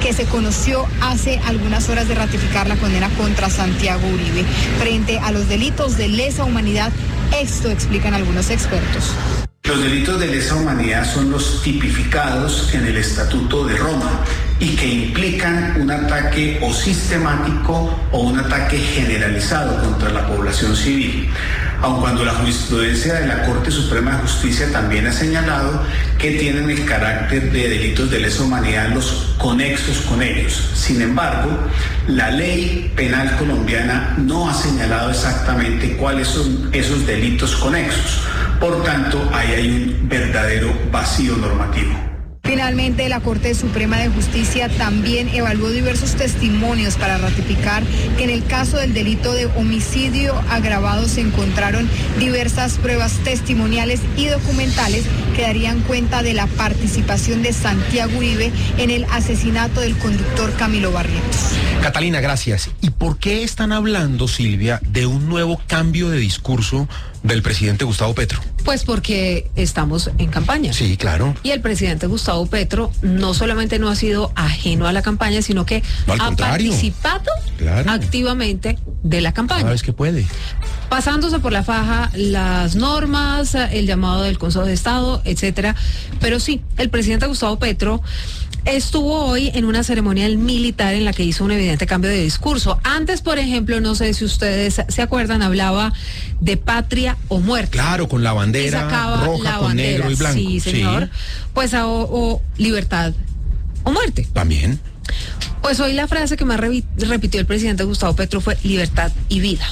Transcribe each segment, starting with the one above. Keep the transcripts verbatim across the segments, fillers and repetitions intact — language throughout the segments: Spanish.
que se conoció hace algunas horas de ratificar la condena contra Santiago Uribe. Frente a los delitos de lesa humanidad, esto explican algunos expertos. Los delitos de lesa humanidad son los tipificados en el Estatuto de Roma y que implican un ataque o sistemático o un ataque generalizado contra la población civil, aun cuando la jurisprudencia de la Corte Suprema de Justicia también ha señalado que tienen el carácter de delitos de lesa humanidad los conexos con ellos. Sin embargo, la ley penal colombiana no ha señalado exactamente cuáles son esos delitos conexos. Por tanto, ahí hay un verdadero vacío normativo. Finalmente, la Corte Suprema de Justicia también evaluó diversos testimonios para ratificar que en el caso del delito de homicidio agravado se encontraron diversas pruebas testimoniales y documentales que darían cuenta de la participación de Santiago Uribe en el asesinato del conductor Camilo Barrientos. Catalina, gracias. ¿Y por qué están hablando, Silvia, de un nuevo cambio de discurso del presidente Gustavo Petro? Pues porque estamos en campaña. Sí, claro. Y el presidente Gustavo Petro no solamente no ha sido ajeno a la campaña, sino que no, al ha contrario. participado Claro. activamente de la campaña. Cada vez que puede. Pasándose por la faja las normas, el llamado del Consejo de Estado, etcétera. Pero sí, el presidente Gustavo Petro estuvo hoy en una ceremonial militar en la que hizo un evidente cambio de discurso. Antes, por ejemplo, no sé si ustedes se acuerdan, hablaba de patria o muerte. Claro, con la bandera roja, la con bandera, negro y blanco. Sí, señor. Sí. Pues a, o, o libertad o muerte. También. Pues hoy la frase que más re- repitió el presidente Gustavo Petro fue libertad y vida.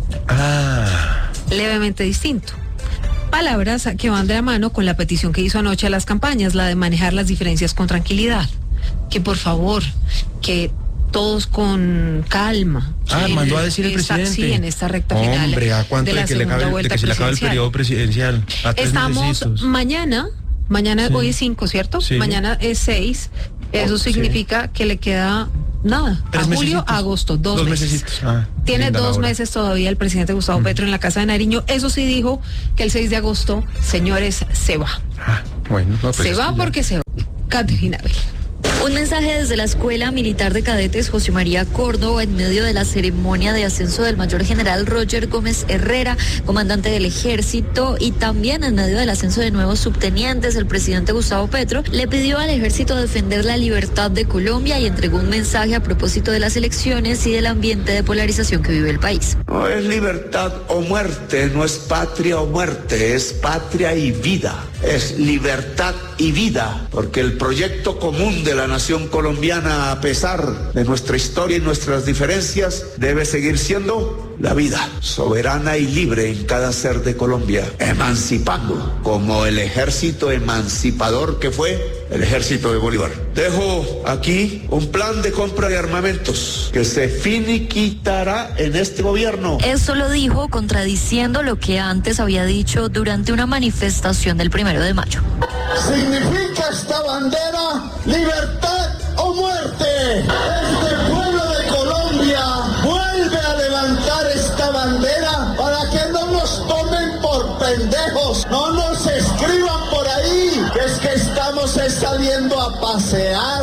Ah. Levemente distinto. Palabras que van de la mano con la petición que hizo anoche a las campañas, la de manejar las diferencias con tranquilidad. Que por favor, que todos con calma. Ah, mandó a decir el esta, presidente. Sí, en esta recta final. Hombre, ¿a cuánto de, de, de que, le acabe, de que se le acabe el periodo presidencial? A tres Estamos mesecitos. mañana, mañana Sí. hoy es cinco, ¿cierto? Sí. Mañana es seis. Eso Oh, significa sí. que le queda nada. Tres a julio, mesecitos. a agosto, dos, dos meses. mesecitos. Ah, Tiene dos hora. meses todavía el presidente Gustavo mm. Petro en la Casa de Nariño. Eso sí dijo que el seis de agosto, señores, se va. Ah, bueno, no, pues se va porque se va. Caterina Bell. Un mensaje desde la Escuela Militar de Cadetes José María Córdoba en medio de la ceremonia de ascenso del mayor general Roger Gómez Herrera, comandante del ejército, y también en medio del ascenso de nuevos subtenientes. El presidente Gustavo Petro le pidió al ejército defender la libertad de Colombia y entregó un mensaje a propósito de las elecciones y del ambiente de polarización que vive el país. No es libertad o muerte, no es patria o muerte, es patria y vida. Es libertad y vida, porque el proyecto común de la nación colombiana, a pesar de nuestra historia y nuestras diferencias, debe seguir siendo la vida, soberana y libre en cada ser de Colombia, emancipando, como el ejército emancipador que fue el ejército de Bolívar. Dejo aquí un plan de compra de armamentos que se finiquitará en este gobierno. Eso lo dijo contradiciendo lo que antes había dicho durante una manifestación del primero de mayo. ¿Significa esta bandera libertad o muerte? Este pueblo de Colombia vuelve a levantar esta bandera para que no nos tomen por pendejos, no nos escriban por ahí, que es que estamos saliendo a pasear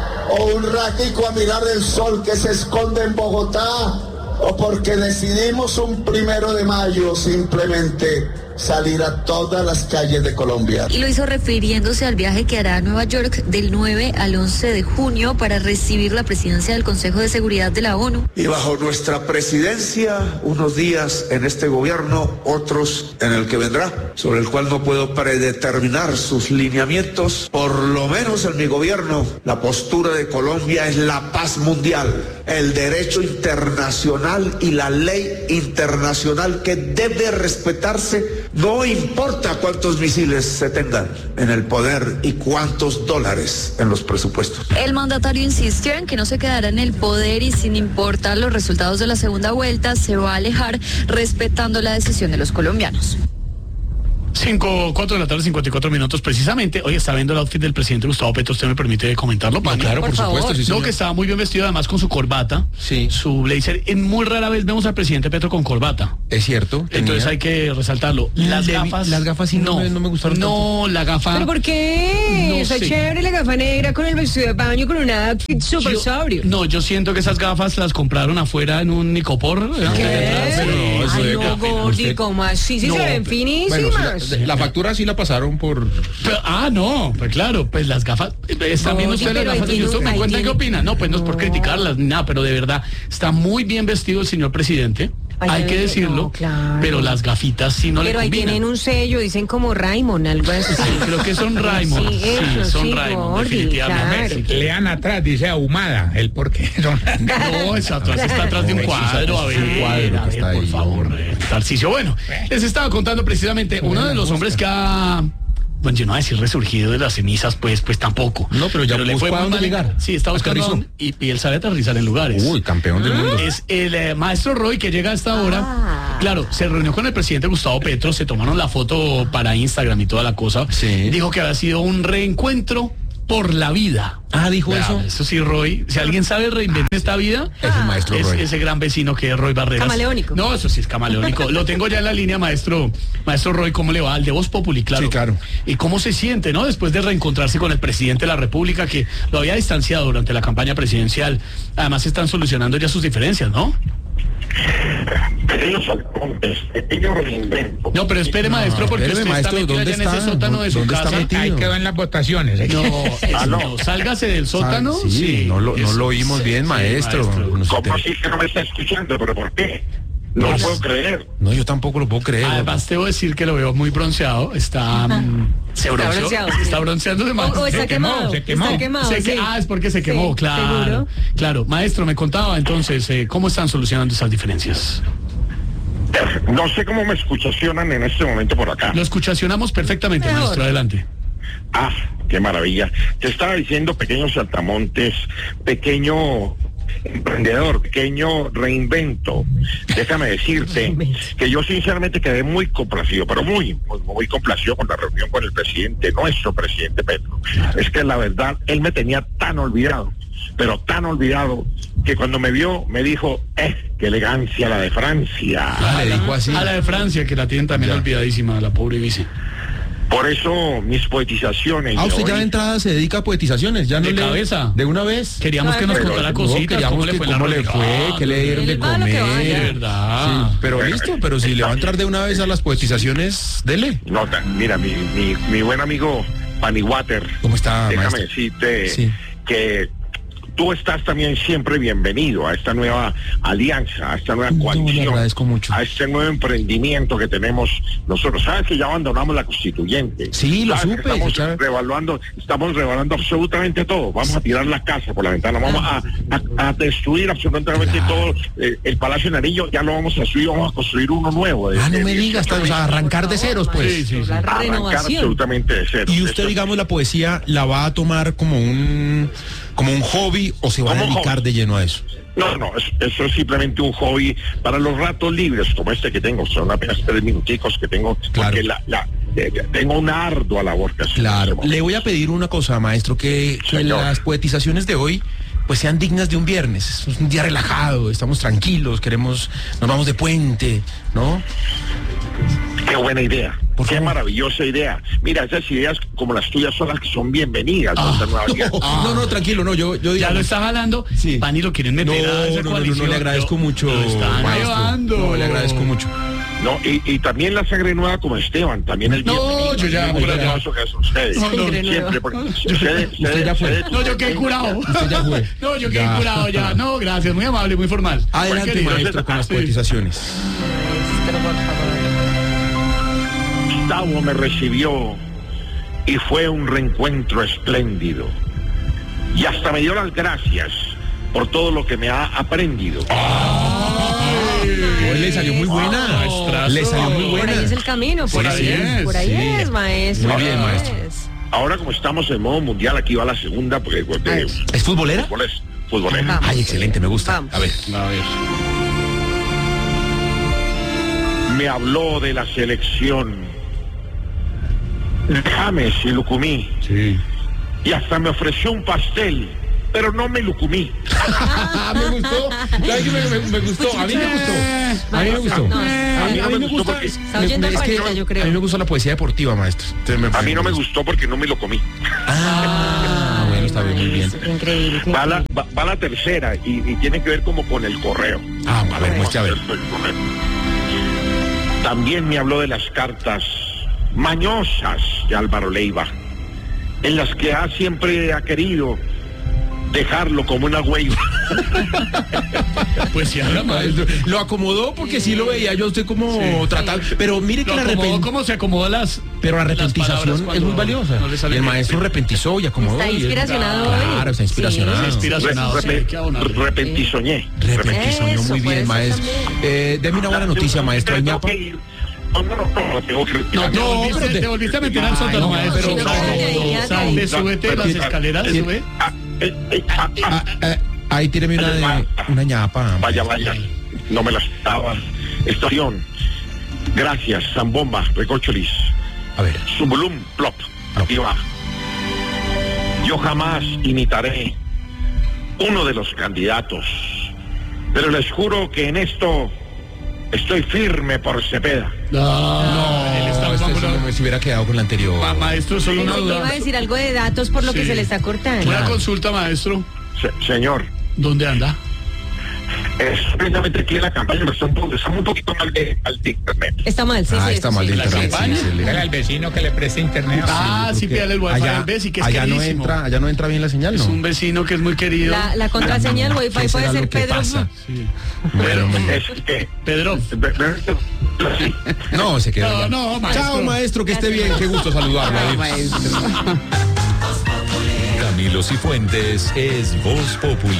o un ratico a mirar el sol que se esconde en Bogotá, o porque decidimos un primero de mayo simplemente salir a todas las calles de Colombia. Y lo hizo refiriéndose al viaje que hará a Nueva York del nueve al once de junio para recibir la presidencia del Consejo de Seguridad de la ONU. Y bajo nuestra presidencia, unos días en este gobierno, otros en el que vendrá, sobre el cual no puedo predeterminar sus lineamientos. Por lo menos en mi gobierno, la postura de Colombia es la paz mundial, el derecho internacional y la ley internacional que debe respetarse. No importa cuántos misiles se tengan en el poder y cuántos dólares en los presupuestos. El mandatario insistió en que no se quedará en el poder y sin importar los resultados de la segunda vuelta, se va a alejar respetando la decisión de los colombianos. cinco, cuatro de la tarde, cincuenta y cuatro minutos precisamente. Hoy está viendo el outfit del presidente Gustavo Petro. ¿Usted me permite comentarlo, Pani? No, claro, por, por supuesto. Sí, no, que estaba muy bien vestido, además con su corbata, sí, su blazer. En muy rara vez vemos al presidente Petro con corbata. Es cierto. Entonces tenía... hay que resaltarlo. Las Le, gafas. Las gafas sí no, no, me, no me gustaron. No, tanto. La gafa. ¿Pero por qué? No Está sé. chévere la gafa negra con el vestido de baño, con un outfit súper sobrio. No, yo siento que esas gafas las compraron afuera en un Nicopor. ¿Qué? Pero no, eso Ay, de no, café, Gordy, usted... ¿cómo así? Sí, No, se ven pero- finísimas. Bueno, sí, la, la factura sí la pasaron por... Pero, ah, no, pues claro, pues las gafas, están viendo Gordy, ustedes las pero ahí gafas de tiene YouTube, un- ¿me ahí cuentan tiene- qué opinan? No, pues no es por No. criticarlas ni nada, pero de verdad, está muy bien vestido el señor presidente, Ay, hay ay, que ay, decirlo, no, claro. pero las gafitas sí no Pero le ahí combinan. tienen un sello, dicen como Raymond, algo así. Sí, creo que son Raymond, Sí, sí, eso, son sí, Raymond, Gordy, definitivamente. claro. Lean atrás, dice ahumada, el por qué. No, eso atrás está atrás de un cuadro, a ver, un cuadro a que ver, está por ahí. favor, eh, Tarcisio. Bueno, les estaba contando precisamente uno de los hombres que ha... Bueno, yo no voy a decir resurgido de las cenizas, pues, pues tampoco. No, pero ya le fue buscó a muy dónde mal. llegar. Sí, está buscando Aterrizó. dónde- y, y él sabe aterrizar en lugares. Uy, campeón del mundo. Es el eh, maestro Roy que llega a esta hora. Ah. Claro, se reunió con el presidente Gustavo Petro, se tomaron la foto para Instagram y toda la cosa. Sí. Dijo que había sido un reencuentro por la vida. Ah, dijo Vea, eso. Eso sí, Roy. Si alguien sabe reinventar esta vida, Es el maestro es Roy. ese gran vecino que es Roy Barreras. Camaleónico. No, eso sí es camaleónico. Lo tengo ya en la línea, maestro. Maestro Roy, ¿cómo le va? Al de Voz Populi, claro. Sí, claro. ¿Y cómo se siente, no? Después de reencontrarse con el presidente de la República, que lo había distanciado durante la campaña presidencial. Además, están solucionando ya sus diferencias, ¿no? Pequeños saltones, pequeños reinventos. No, pero espere, maestro, porque espéreme, usted maestro, está metido ¿dónde allá en ese está? sótano de su ¿Dónde está casa. metido? Ahí quedó en las votaciones. No, es- Aló. no, sálgase del sótano. Sí, sí, no lo, no eso, lo oímos sí, bien, sí, maestro. No sé, ¿Cómo te- así que no me está escuchando? ¿Pero por qué? No lo puedo creer. No, yo tampoco lo puedo creer. Además, debo decir que lo veo muy bronceado. Está. mm, se Está bronceó, bronceado, Está sí. bronceando de más. O, o está Se quemó, quemado. se quemó. Está quemado, Se que- sí. Ah, es porque se quemó, Sí, claro. seguro. Claro. Maestro, me contaba entonces, eh, ¿cómo están solucionando esas diferencias? No sé cómo me escuchacionan en este momento por acá. Lo escuchacionamos perfectamente, Mejor. maestro. Adelante. Ah, qué maravilla. Te estaba diciendo, pequeños saltamontes, pequeño emprendedor, pequeño reinvento. Déjame decirte que yo sinceramente quedé muy complacido, pero muy, muy, muy complacido con la reunión con el presidente, nuestro presidente Petro. Es que la verdad, él me tenía tan olvidado, pero tan olvidado, que cuando me vio me dijo, eh, qué elegancia la de Francia. Ah, le dijo así. A la de Francia, que la tienen también Ya. olvidadísima, la pobre vice. Por eso mis poetizaciones. Ah, de usted ya hoy- de entrada se dedica a poetizaciones, ya no De le... cabeza. De una vez. Queríamos que nos pero- contara No, cositas, queríamos cómo le que fue en la cómo le reunión. fue, qué le dieron de él va a lo que comer. vaya. De verdad. Sí, pero listo, pero si le va a entrar de una vez a las poetizaciones, dele. Nota, mira, mi, mi, mi buen amigo Paniwater. ¿Cómo está, Déjame maestro? decirte Sí. que tú estás también siempre bienvenido a esta nueva alianza, a esta nueva No, coalición, le agradezco mucho. a este nuevo emprendimiento que tenemos nosotros. Sabes que ya abandonamos la constituyente. Sí, lo Sabes que supe, Estamos ya- revaluando, estamos revaluando absolutamente todo. Vamos a tirar la casa por la ventana, vamos a, a, a destruir absolutamente todo. Eh, el Palacio Nariño ya lo vamos a destruir, vamos a construir uno nuevo. de- Ah, no de me digas, dieciocho o sea, arrancar de ceros, pues. Sí, sí, sí. La Arrancar renovación. absolutamente de cero. Y usted, Eso- digamos, la poesía la va a tomar como un como un hobby o se va a Como dedicar hobby. de lleno a eso. No, no, es- eso es simplemente un hobby para los ratos libres como este que tengo. Son apenas tres minuticos que tengo. Claro. Porque la, la, eh, tengo una ardua labor que hacer. Claro. Le voy a pedir una cosa, maestro, que, que Señor. las poetizaciones de hoy pues sean dignas de un viernes. Es un día relajado, estamos tranquilos, queremos, nos vamos de puente, ¿no? Qué buena idea. Por Qué favor. maravillosa idea. Mira, esas ideas como las tuyas son las que son bienvenidas a esta nueva alianza. No, no, tranquilo, no, yo, yo Ya digo- lo está jalando. Sí. Pani lo quieren meter No, a esa no, no, no, coalición. no, le agradezco Lo- mucho, Lo están maestro. llevando. No, le agradezco mucho. No, y, y también la sangre nueva como Esteban, también el No, bienvenido. yo ya, Un por allá. abrazo que hacen ustedes. No, no, Siempre, nueva. porque Yo- ustedes- usted ya fue. ustedes- No, yo quedé curado. Usted ya fue. No, yo quedé Ya. curado ya. No, gracias, muy amable, muy formal. Adelante, Muy querido. maestro, con las Sí. poetizaciones. Pero por favor. Gustavo me recibió y fue un reencuentro espléndido. Y hasta me dio las gracias por todo lo que me ha aprendido. Hoy le salió muy buena. Maestrazo. Le salió muy Por buena. ahí es el camino, por Sí, ahí sí, es, por ahí sí. es, maestro. Muy bien, por ahí maestro. es. Ahora como estamos en modo mundial, aquí va la segunda, porque porque- Ay. ¿Es futbolera? fútbol es futbolera. Vamos. Ay, excelente, me gusta. Vamos. A ver. A ver. Me habló de la selección James y Lucumí. Sí. Y hasta me ofreció un pastel, pero no me lo comí. Me gustó, ¿sabes qué me, me, me gustó? A mí me gustó. A mí me gustó. No, A mí, a mí me gusta. Está oyendo me- es que Juanita, yo creo. A mí me gusta la poesía deportiva, maestro. Entonces me- A mí no me gustó porque no me lo comí. Ah, bueno, está bien, muy bien. Increíble. Va la, va, va la tercera y, y tiene que ver como con el correo. Ah, a ver, muestre a ver. También me habló de las cartas mañosas de Álvaro Leiva, en las que ha siempre ha querido dejarlo como una hueva. Pues sí, habla Maestro, maestro. lo acomodó porque sí lo veía yo a usted como Sí. tratar, pero mire que Lo la acomodó, repen- ¿Cómo se acomodan las pero la las repentización palabras es cuando muy valiosa. no le Y salen el bien? maestro repentizó y acomodó. Está y es- inspiracionado hoy. Claro, está inspiracionado. Sí. Se inspira. Inspiracionado, sí, Repe- qué abonable. repentisoñé. Repentización, Eso, muy puede bien, ser maestro. también. Eh, deme una buena noticia, maestro. ¿Hay ñapa? No, no, no, no, tengo que No, retirar. te, No, volviste, pero te- te volviste a meter al sótano, no, maestro. pero- Salte, salte, súbete las escaleras, sube. Ah, eh, eh, ah, ah, Ah, eh, ahí tíreme una, de, una ñapa. Vaya, vaya, no me la estaba. Estación. Gracias, Zambomba, Recorcholis. A ver. Zumbulum, plop. Aquí va. Yo jamás imitaré uno de los candidatos, pero les juro que en esto estoy firme por Cepeda. No, él está No, este vámonos. sí me- se hubiera quedado con la anterior. Ma- Maestro, solo una Iba a duda. decir algo de datos por lo que Sí. se le está cortando. Una consulta, maestro. Se- señor, ¿Dónde anda? es precisamente aquí en la campaña, pero están un, están un poquito mal de, al de internet. Está mal, sí, Ah, sí. está eso mal de sí. ¿La internet. campaña? sí, se le- Dígale al vecino que le preste internet. Ah, sí, porque pídale el wifi allá, al Bessi, que es allá no carísimo. entra, allá no entra bien la señal, Es ¿no? un vecino que es muy querido. La, la contraseña del ¿Qué Wi-Fi puede será ser lo que Pedro. pasa? Sí. Bueno, Es que, Pedro. ve- ve- sí. no, se quedó. No, ya. no, maestro. Chao, maestro, que esté bien. Qué gusto saludarlo. Adiós. Camilo Cifuentes es Voz Populi.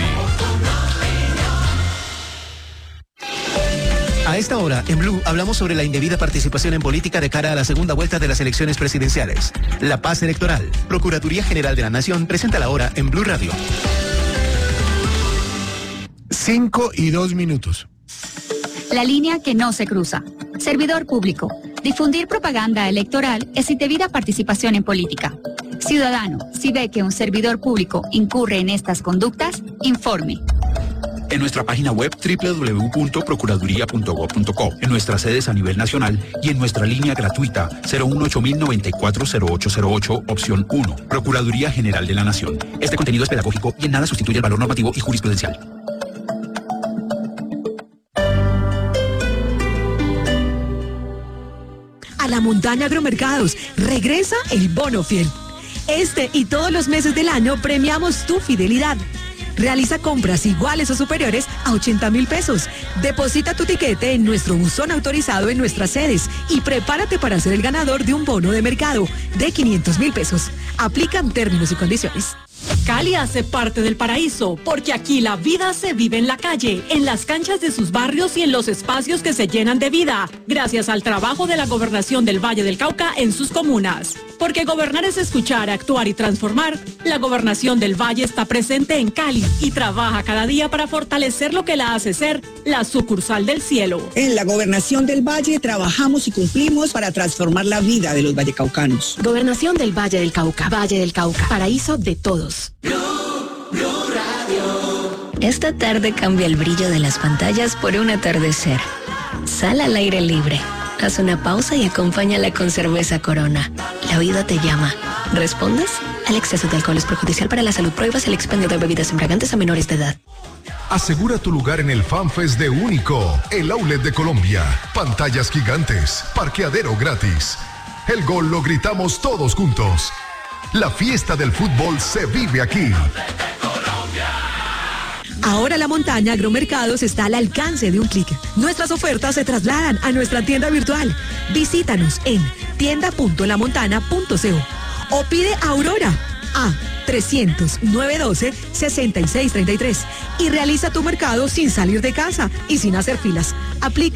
A esta hora, en Blue, hablamos sobre la indebida participación en política de cara a la segunda vuelta de las elecciones presidenciales. La paz electoral. Procuraduría General de la Nación presenta la hora en Blue Radio. Cinco y dos minutos. La línea que no se cruza. Servidor público. Difundir propaganda electoral es indebida participación en política. Ciudadano, si ve que un servidor público incurre en estas conductas, informe. En nuestra página web doble u doble u doble u punto procuraduría punto gob punto co, en nuestras sedes a nivel nacional y en nuestra línea gratuita cero uno ocho mil noventa y cuatro cero ocho cero ocho, opción uno, Procuraduría General de la Nación. Este contenido es pedagógico y en nada sustituye el valor normativo y jurisprudencial. A la montaña Agromercados regresa el bono fiel. Este y todos los meses del año premiamos tu fidelidad. Realiza compras iguales o superiores a ochenta mil pesos. Deposita tu tiquete en nuestro buzón autorizado en nuestras sedes y prepárate para ser el ganador de un bono de mercado de quinientos mil pesos. Aplican términos y condiciones. Cali hace parte del paraíso, porque aquí la vida se vive en la calle, en las canchas de sus barrios y en los espacios que se llenan de vida, gracias al trabajo de la Gobernación del Valle del Cauca en sus comunas. Porque gobernar es escuchar, actuar y transformar, la Gobernación del Valle está presente en Cali y trabaja cada día para fortalecer lo que la hace ser la sucursal del cielo. En la Gobernación del Valle trabajamos y cumplimos para transformar la vida de los vallecaucanos. Gobernación del Valle del Cauca, Valle del Cauca, paraíso de todos. Esta tarde cambia el brillo de las pantallas por un atardecer. Sal al aire libre, haz una pausa y acompáñala con cerveza Corona. La vida te llama. ¿Respondes? El exceso de alcohol es perjudicial para la salud. Prohíbas el expendio de bebidas embriagantes a menores de edad. Asegura tu lugar en el FanFest de Único, el outlet de Colombia. Pantallas gigantes, parqueadero gratis. El gol lo gritamos todos juntos. La fiesta del fútbol se vive aquí. Ahora la montaña Agromercados está al alcance de un clic. Nuestras ofertas se trasladan a nuestra tienda virtual. Visítanos en tienda punto la montana punto co o pide a Aurora a trescientos, novecientos doce, sesenta y seis treinta y tres y realiza tu mercado sin salir de casa y sin hacer filas. Aplica